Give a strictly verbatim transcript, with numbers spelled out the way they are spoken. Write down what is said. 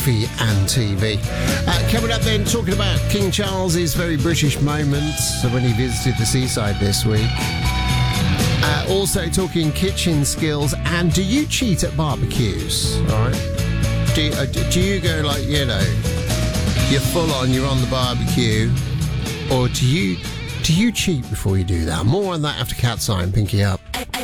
coffee and T V. Uh, coming up then, talking about King Charles's very British moments when he visited the seaside this week. Uh, also talking kitchen skills, and do you cheat at barbecues? All right. Do, uh, do you go like, you know, you're full on, you're on the barbecue, or do you do you cheat before you do that? More on that after Cat's Eye and Pinky Up.